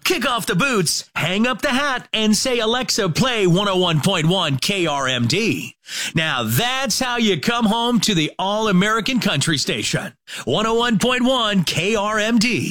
Kick off the boots, hang up the hat, and say, Alexa, play 101.1 KRMD. Now that's how you come home to the all-American country station. 101.1 KRMD.